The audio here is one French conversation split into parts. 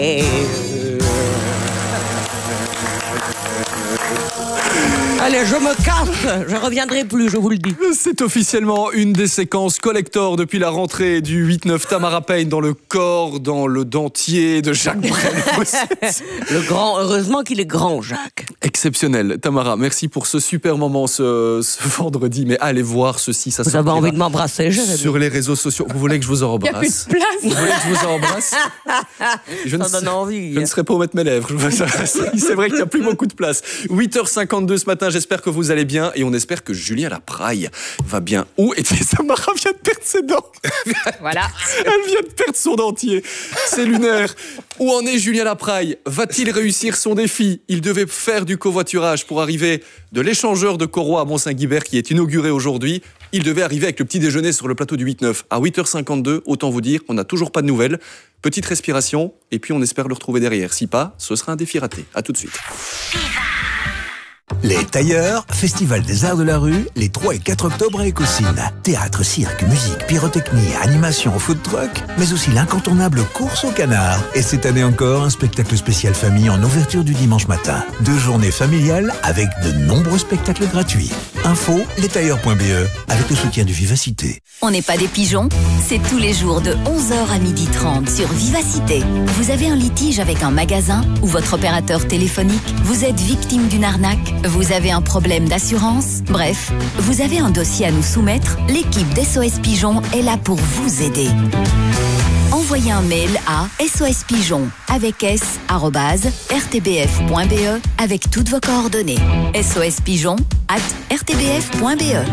Allez, je me casse, je reviendrai plus, je vous le dis. C'est officiellement une des séquences collector depuis la rentrée du 8-9. Tamara Payne dans le corps, dans le dentier de Jacques Brel. Le grand, heureusement qu'il est grand, Jacques. Exceptionnel. Tamara, merci pour ce super moment ce vendredi. Mais allez voir ceci, ça vous avez envie de m'embrasser, sur les réseaux sociaux. Vous voulez que je vous embrasse? Il n'y a plus de place. Vous voulez que je vous embrasse? Ça donne envie. Je ne serai pas où mettre mes lèvres. C'est vrai qu'il n'y a plus beaucoup de place. 8h52 ce matin, j'espère que vous allez bien et on espère que Julien Lapraille va bien. Où et Tamara vient de perdre ses dents. Voilà. Elle vient de perdre son dentier. C'est lunaire. Où en est Julien Lapraille? Va-t-il réussir son défi? Il devait faire du covoiturage pour arriver de l'échangeur de Coroy à Mont-Saint-Guibert qui est inauguré aujourd'hui. Il devait arriver avec le petit déjeuner sur le plateau du 8-9 à 8h52. Autant vous dire, on n'a toujours pas de nouvelles. Petite respiration et puis on espère le retrouver derrière. Si pas, ce sera un défi raté. À tout de suite. Les Tailleurs, Festival des Arts de la Rue, les 3 et 4 octobre à Écosine. Théâtre, cirque, musique, pyrotechnie, animation, food truck, mais aussi l'incontournable course au canard. Et cette année encore, un spectacle spécial famille en ouverture du dimanche matin. 2 journées familiales avec de nombreux spectacles gratuits. Info, lestailleurs.be, avec le soutien du Vivacité. On n'est pas des pigeons, c'est tous les jours de 11h à 12h30 sur Vivacité. Vous avez un litige avec un magasin ou votre opérateur téléphonique, vous êtes victime d'une arnaque, vous avez un problème d'assurance, bref, vous avez un dossier à nous soumettre, l'équipe d'SOS Pigeon est là pour vous aider. Envoyez un mail à sospigeon avec s@rtbf.be avec toutes vos coordonnées. sospigeon@rtbf.be.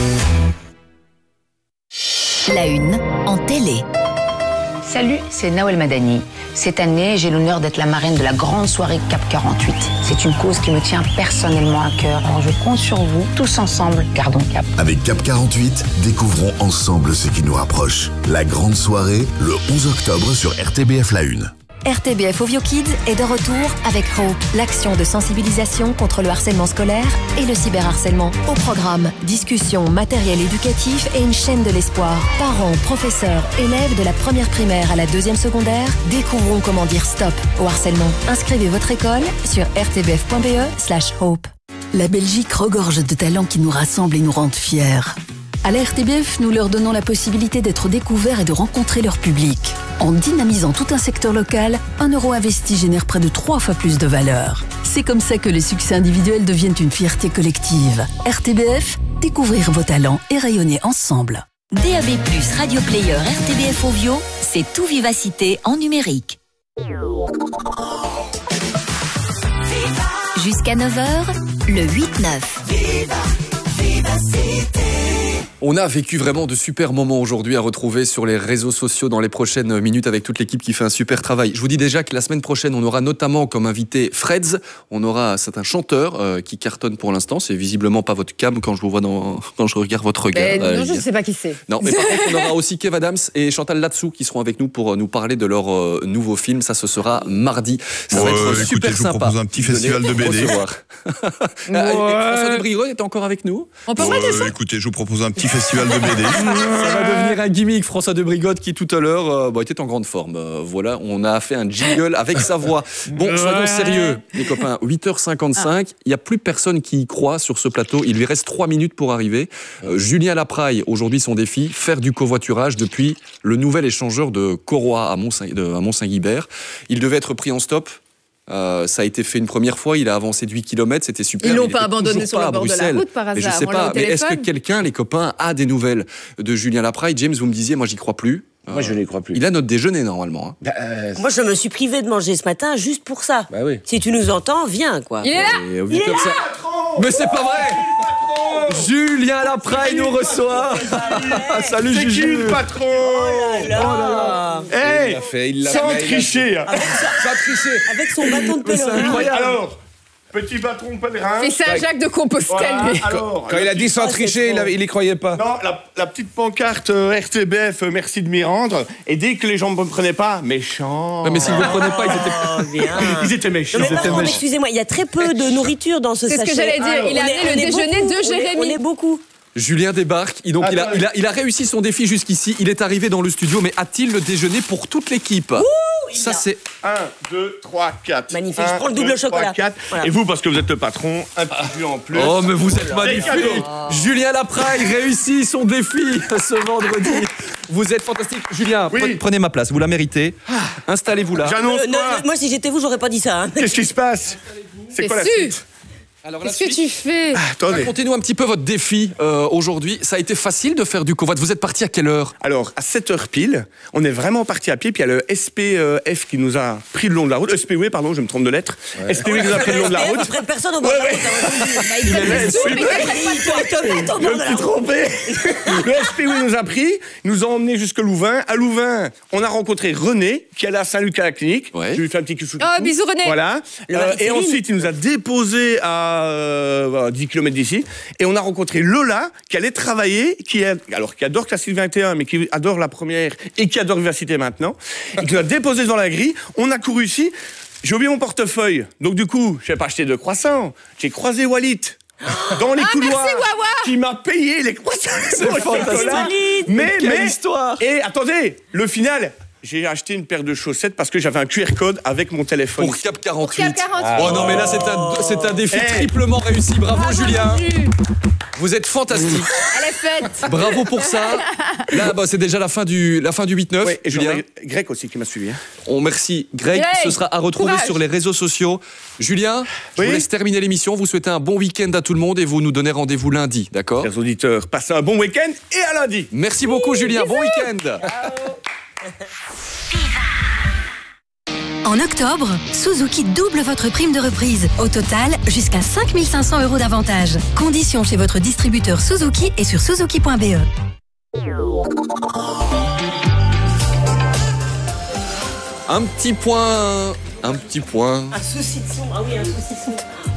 La une en télé. Salut, c'est Nawel Madani. Cette année, j'ai l'honneur d'être la marraine de la grande soirée CAP 48. C'est une cause qui me tient personnellement à cœur. Alors je compte sur vous, tous ensemble, gardons cap. Avec CAP 48, découvrons ensemble ce qui nous rapproche. La grande soirée, le 11 octobre sur RTBF La Une. RTBF Ovio Kids est de retour avec Hope, l'action de sensibilisation contre le harcèlement scolaire et le cyberharcèlement. Au programme, discussions, matériel éducatif et une chaîne de l'espoir. Parents, professeurs, élèves de la première primaire à la deuxième secondaire, découvrons comment dire stop au harcèlement. Inscrivez votre école sur rtbf.be/hope. La Belgique regorge de talents qui nous rassemblent et nous rendent fiers. À la RTBF, nous leur donnons la possibilité d'être découverts et de rencontrer leur public. En dynamisant tout un secteur local, 1 euro investi génère près de 3 fois plus de valeur. C'est comme ça que les succès individuels deviennent une fierté collective. RTBF, découvrir vos talents et rayonner ensemble. DAB+, Radio Player RTBF Ovio, c'est tout Vivacité en numérique. Jusqu'à 9h, le 8-9. On a vécu vraiment de super moments aujourd'hui à retrouver sur les réseaux sociaux dans les prochaines minutes avec toute l'équipe qui fait un super travail. Je vous dis déjà que la semaine prochaine, on aura notamment comme invité Freds. On aura un chanteur qui cartonne pour l'instant. C'est visiblement pas votre cam quand je vous vois quand je regarde votre regard. Non, je ne sais pas qui c'est. Non, mais par contre, on aura aussi Kev Adams et Chantal Latsou qui seront avec nous pour nous parler de leur nouveau film. Ça, ce sera mardi. Ça va être super je vous sympa. propose un petit festival de BD. François Debrigod est encore avec nous. On peut remettre ça. Écoutez, je vous propose un petit festival de BD. Ça va devenir un gimmick. François Debrigod qui tout à l'heure était en grande forme. Voilà, on a fait un jingle avec sa voix. Bon, soyons sérieux, les copains. 8h55, il n'y a plus personne qui y croit sur ce plateau. Il lui reste 3 minutes pour arriver. Julien Lapraille, aujourd'hui son défi, faire du covoiturage depuis le nouvel échangeur de Coroy à Mont-Saint-Guibert. Il devait être pris en stop. Ça a été fait une première fois, il a avancé de 8 km, c'était super. Ils l'ont pas abandonné sur le bord de la route par hasard. Mais je sais pas, mais est-ce que quelqu'un, les copains, a des nouvelles de Julien Lapraille? James, vous me disiez, moi j'y crois plus. Moi je n'y crois plus. Il a notre déjeuner normalement. Moi je me suis privé de manger ce matin juste pour ça. Bah oui. Si tu nous entends, viens quoi. Il est là. Il est là. Mais c'est pas vrai. Julien Lapraille nous reçoit. Salut C'est qui Juju. le patron? Oh là là. Hey, sans tricher. Sans tricher. Avec son bâton de pèlerin. Alors, petit patron pèlerin. C'est Saint-Jacques de Compostelle, lui. Quand il a dit sans tricher, il y croyait pas. Non, la petite pancarte RTBF, merci de m'y rendre. Et dès que les gens ne me prenaient pas, méchants. Ouais, mais s'ils ne me prenaient pas, ils étaient méchants. Non, mais excusez-moi, il y a très peu de nourriture dans ce sachet. C'est ce que j'allais dire. Il a amené le déjeuner de Jérémy. On est beaucoup. Julien débarque, donc il a réussi son défi jusqu'ici, il est arrivé dans le studio, mais a-t-il le déjeuner pour toute l'équipe? Ça, c'est 1, 2, 3, 4. Magnifique, je prends le double chocolat. 4. Voilà. Et vous, parce que vous êtes le patron, un petit jus en plus. Oh, mais vous êtes magnifique. cadeaux. Julien Lapraille réussit son défi ce vendredi. Vous êtes fantastique. Julien, prenez ma place, vous la méritez. Installez-vous là. J'annonce quoi moi, si j'étais vous, j'aurais pas dit ça. Hein. Qu'est-ce qui se passe? C'est quoi la suite? Alors, Qu'est-ce que tu fais? Attendez. Racontez-nous un petit peu votre défi aujourd'hui. Ça a été facile de faire du covoit. Vous êtes parti à quelle heure? Alors, à 7h pile, on est vraiment parti à pied. Puis il y a le SPF qui nous a pris le long de la route. SPW, pardon, je me trompe de lettre. SPW qui nous a pris le long de la route. Après, personne au bord de la route. Il Je me suis trompé. Le SPW nous a pris, nous a emmenés jusque Louvain. À Louvain, on a rencontré René, qui allait à Saint-Luc à la clinique. Ouais. Je lui ai fait un petit coucou. Oh, bisous René. Voilà. Et ensuite, il nous a déposé à 10 km d'ici. Et on a rencontré Lola, qui allait travailler, qui adore Classique 21, mais qui adore la première et qui adore Vivacité maintenant. Et qui nous a déposé dans la grille. On a couru ici. J'ai oublié mon portefeuille. Donc, du coup, je n'ai pas acheté de croissants. J'ai croisé Walid dans les couloirs. Merci, Wawa. Qui m'a payé les croissants. C'est fantastique. Mais histoire. Et attendez, le final. J'ai acheté une paire de chaussettes parce que j'avais un QR code avec mon téléphone. Pour Cap 48. Cap 48. Oh non, mais là, c'est un défi triplement réussi. Bravo, Julien. Vous êtes fantastique. Elle est faite. Bravo pour ça. Là, c'est déjà la fin du 8-9. Oui, et Julien. Greg aussi qui m'a suivi. On remercie Greg. Ce sera à retrouver sur les réseaux sociaux. Julien, je vous laisse terminer l'émission. Vous souhaitez un bon week-end à tout le monde et vous nous donnez rendez-vous lundi, d'accord? Chers auditeurs, passez un bon week-end et à lundi. Merci beaucoup, Julien. Bon week-end. En octobre, Suzuki double votre prime de reprise. Au total, jusqu'à 5 500 € d'avantage. Conditions chez votre distributeur Suzuki et sur suzuki.be. Un petit point. Un saucisson. Ah oui, un saucisson.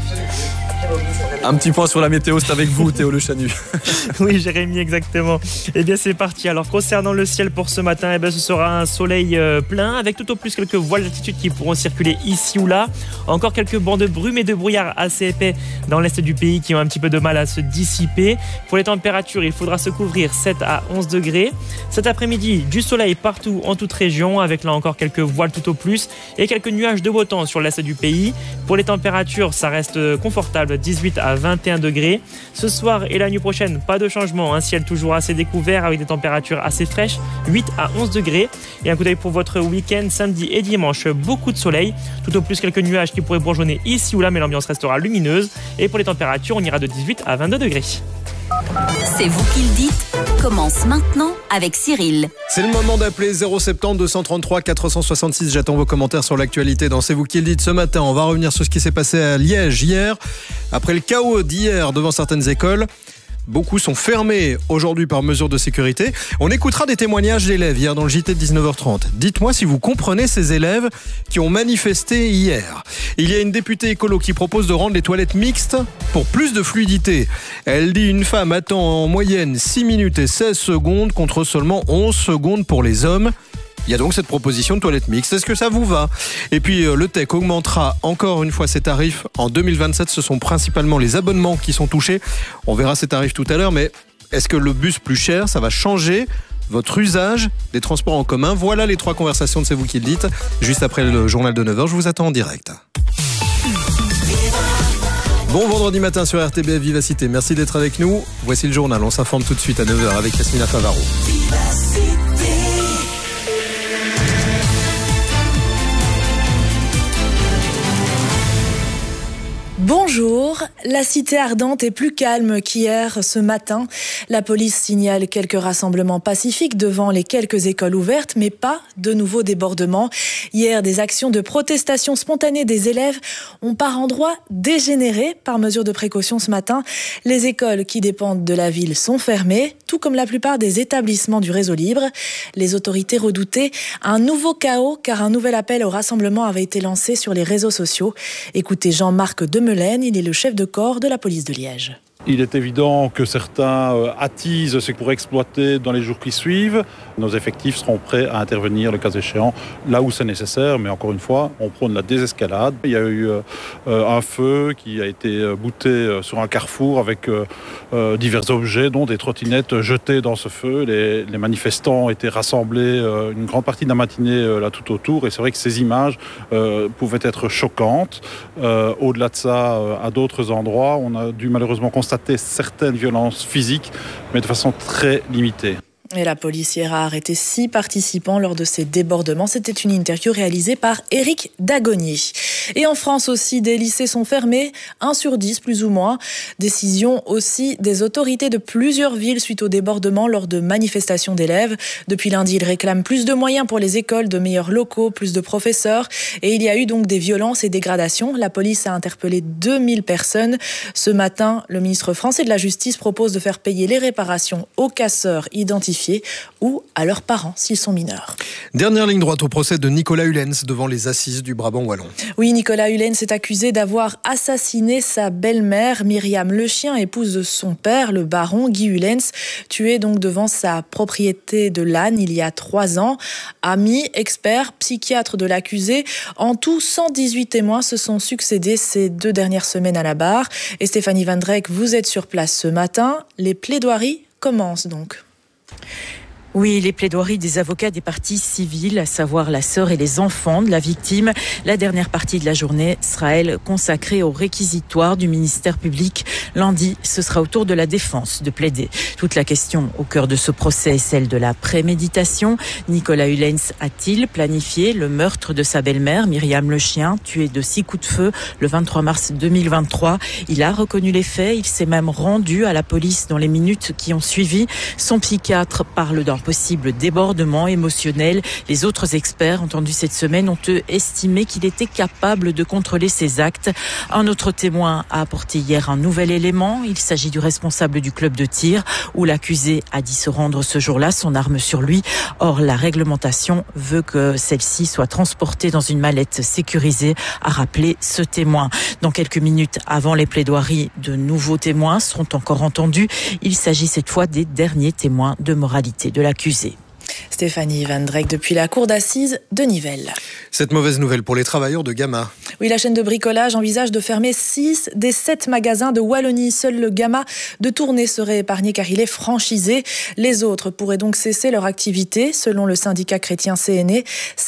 Un petit point sur la météo, c'est avec vous, Théo Le Chanu. Oui, Jérémy, exactement. Eh bien, c'est parti. Alors, concernant le ciel pour ce matin, ce sera un soleil plein, avec tout au plus quelques voiles d'altitude qui pourront circuler ici ou là. Encore quelques bancs de brume et de brouillard assez épais dans l'est du pays qui ont un petit peu de mal à se dissiper. Pour les températures, il faudra se couvrir 7 à 11 degrés. Cet après-midi, du soleil partout en toute région, avec là encore quelques voiles tout au plus et quelques nuages de beau temps sur l'est du pays. Pour les températures, ça reste confortable, 18 à 21 degrés. Ce soir et la nuit prochaine, pas de changement, un ciel toujours assez découvert avec des températures assez fraîches, 8 à 11 degrés. Et un coup d'œil pour votre week-end, samedi et dimanche, beaucoup de soleil, tout au plus quelques nuages qui pourraient bourgeonner ici ou là, mais l'ambiance restera lumineuse. Et pour les températures, on ira de 18 à 22 degrés. C'est vous qui le dites, commence maintenant avec Cyril. C'est le moment d'appeler 070 233 466. J'attends vos commentaires sur l'actualité dans C'est vous qui le dites. Ce matin, on va revenir sur ce qui s'est passé à Liège hier. Après le chaos d'hier devant certaines écoles, beaucoup sont fermés aujourd'hui par mesure de sécurité. On écoutera des témoignages d'élèves hier dans le JT de 19h30. Dites-moi si vous comprenez ces élèves qui ont manifesté hier. Il y a une députée écolo qui propose de rendre les toilettes mixtes pour plus de fluidité. Elle dit une femme attend en moyenne 6 minutes et 16 secondes contre seulement 11 secondes pour les hommes. Il y a donc cette proposition de toilettes mixtes. Est-ce que ça vous va? Et puis le TEC augmentera encore une fois ses tarifs. En 2027, ce sont principalement les abonnements qui sont touchés. On verra ces tarifs tout à l'heure, mais est-ce que le bus plus cher, ça va changer votre usage des transports en commun? Voilà les 3 conversations de C'est vous qui le dites. Juste après le journal de 9h, je vous attends en direct. Bon vendredi matin sur RTBF Vivacité. Merci d'être avec nous. Voici le journal. On s'informe tout de suite à 9h avec Yasmina Favaro. Bonjour, la cité ardente est plus calme qu'hier ce matin. La police signale quelques rassemblements pacifiques devant les quelques écoles ouvertes, mais pas de nouveaux débordements. Hier, des actions de protestation spontanée des élèves ont par endroits dégénéré par mesure de précaution ce matin. Les écoles qui dépendent de la ville sont fermées, tout comme la plupart des établissements du réseau libre. Les autorités redoutaient un nouveau chaos car un nouvel appel au rassemblement avait été lancé sur les réseaux sociaux. Écoutez Jean-Marc Demelaine, il est le chef de corps de la police de Liège. Il est évident que certains attisent ce pour exploiter dans les jours qui suivent. Nos effectifs seront prêts à intervenir le cas échéant là où c'est nécessaire, mais encore une fois, on prône la désescalade. Il y a eu un feu qui a été bouté sur un carrefour avec divers objets, dont des trottinettes jetées dans ce feu. Les manifestants ont été rassemblés une grande partie de la matinée là tout autour, et c'est vrai que ces images pouvaient être choquantes. Au-delà de ça, à d'autres endroits, on a dû malheureusement constater certaines violences physiques, mais de façon très limitée. Et la police hier a arrêté 6 participants lors de ces débordements. C'était une interview réalisée par Éric Dagonier. Et en France aussi, des lycées sont fermés, 1 sur 10 plus ou moins. Décision aussi des autorités de plusieurs villes suite au débordement lors de manifestations d'élèves. Depuis lundi, ils réclament plus de moyens pour les écoles, de meilleurs locaux, plus de professeurs. Et il y a eu donc des violences et dégradations. La police a interpellé 2000 personnes. Ce matin, le ministre français de la Justice propose de faire payer les réparations aux casseurs identifiés ou à leurs parents s'ils sont mineurs. Dernière ligne droite au procès de Nicolas Hulens devant les assises du Brabant wallon. Oui, Nicolas Hulens est accusé d'avoir assassiné sa belle-mère, Myriam Lechien, épouse de son père, le baron Guy Hulens, tué donc devant sa propriété de Lannes il y a 3 ans. Amis, experts, psychiatres de l'accusé, en tout 118 témoins se sont succédés ces 2 dernières semaines à la barre. Et Stéphanie Van Dreck, vous êtes sur place ce matin. Les plaidoiries commencent donc. Oui, les plaidoiries des avocats des parties civiles, à savoir la sœur et les enfants de la victime. La dernière partie de la journée sera, elle, consacrée au réquisitoire du ministère public. Lundi, ce sera au tour de la défense de plaider. Toute la question au cœur de ce procès est celle de la préméditation. Nicolas Hulens a-t-il planifié le meurtre de sa belle-mère, Myriam Lechien, tuée de 6 coups de feu le 23 mars 2023 ? Il a reconnu les faits, il s'est même rendu à la police dans les minutes qui ont suivi. Son psychiatre parle d'un possible débordement émotionnel. Les autres experts entendus cette semaine ont eux estimé qu'il était capable de contrôler ses actes. Un autre témoin a apporté hier un nouvel élément. Il s'agit du responsable du club de tir où l'accusé a dit se rendre ce jour-là, son arme sur lui. Or, la réglementation veut que celle-ci soit transportée dans une mallette sécurisée, a rappelé ce témoin. Dans quelques minutes avant les plaidoiries, de nouveaux témoins seront encore entendus. Il s'agit cette fois des derniers témoins de moralité de l'accusé. Stéphanie Van Dreck depuis la cour d'assises de Nivelles. Cette mauvaise nouvelle pour les travailleurs de Gamma. Oui, la chaîne de bricolage envisage de fermer 6 des 7 magasins de Wallonie. Seul le Gamma de Tournai serait épargné car il est franchisé. Les autres pourraient donc cesser leur activité. Selon le syndicat chrétien CNE,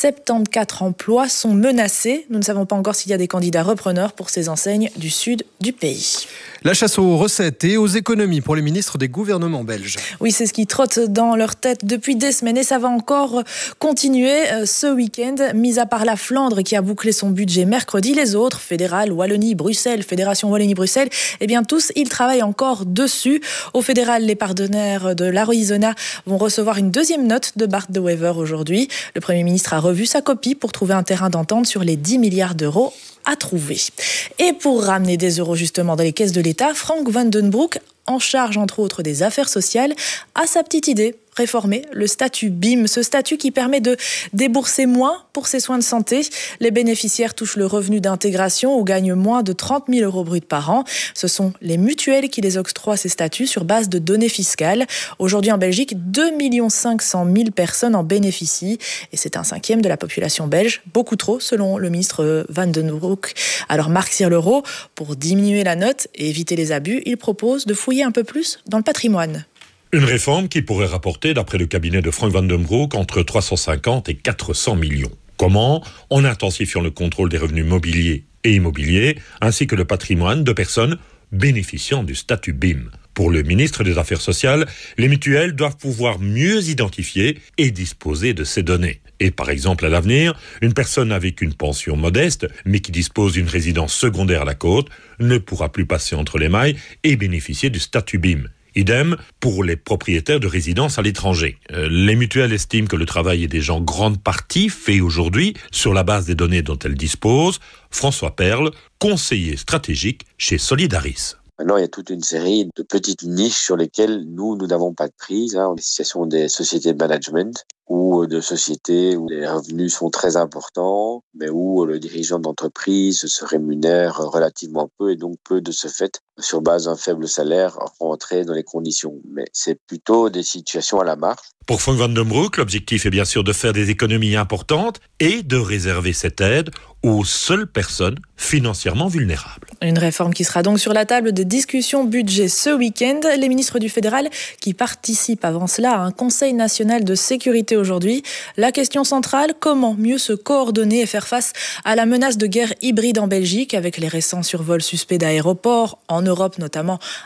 74 emplois sont menacés. Nous ne savons pas encore s'il y a des candidats repreneurs pour ces enseignes du sud du pays. La chasse aux recettes et aux économies pour les ministres des gouvernements belges. Oui, c'est ce qui trotte dans leur tête depuis des semaines et ça va encore continuer ce week-end. Mis à part la Flandre qui a bouclé son budget mercredi, les autres, fédéral, Wallonie, Bruxelles, Fédération Wallonie-Bruxelles, eh bien tous, ils travaillent encore dessus. Au fédéral, les partenaires de l'Arizona vont recevoir une deuxième note de Bart De Wever aujourd'hui. Le Premier ministre a revu sa copie pour trouver un terrain d'entente sur les 10 milliards d'euros à trouver. Et pour ramener des euros justement dans les caisses de l'État, Frank Van Den Broek, en charge entre autres des affaires sociales, a sa petite idée. Réformer le statut BIM, ce statut qui permet de débourser moins pour ses soins de santé. Les bénéficiaires touchent le revenu d'intégration ou gagnent moins de 30 000 euros bruts par an. Ce sont les mutuelles qui les octroient ces statuts sur base de données fiscales. Aujourd'hui en Belgique, 2 500 000 personnes en bénéficient et c'est 1/5 de la population belge, beaucoup trop selon le ministre Van Den Broek. Alors Marc Sirleroux, pour diminuer la note et éviter les abus, il propose de fouiller un peu plus dans le patrimoine. Une réforme qui pourrait rapporter, d'après le cabinet de Frank Van Den Broek, entre 350 et 400 millions. Comment ? En intensifiant le contrôle des revenus mobiliers et immobiliers, ainsi que le patrimoine de personnes bénéficiant du statut BIM. Pour le ministre des Affaires sociales, les mutuelles doivent pouvoir mieux identifier et disposer de ces données. Et par exemple, à l'avenir, une personne avec une pension modeste, mais qui dispose d'une résidence secondaire à la côte, ne pourra plus passer entre les mailles et bénéficier du statut BIM. Idem pour les propriétaires de résidences à l'étranger. Les mutuelles estiment que le travail est déjà en grande partie fait aujourd'hui sur la base des données dont elles disposent. François Perle, conseiller stratégique chez Solidaris. Maintenant, il y a toute une série de petites niches sur lesquelles nous n'avons pas de prise. Les situations des sociétés de management ou de sociétés où les revenus sont très importants, mais où le dirigeant d'entreprise se rémunère relativement peu et donc peut de ce fait, sur base d'un faible salaire, rentrer dans les conditions. Mais c'est plutôt des situations à la marge. Pour Frank van den Broek, l'objectif est bien sûr de faire des économies importantes et de réserver cette aide aux seules personnes financièrement vulnérables. Une réforme qui sera donc sur la table des discussions budget ce week-end. Les ministres du fédéral qui participent avant cela à un conseil national de sécurité aujourd'hui. La question centrale, comment mieux se coordonner et faire face à la menace de guerre hybride en Belgique avec les récents survols suspects d'aéroports, en Europe notamment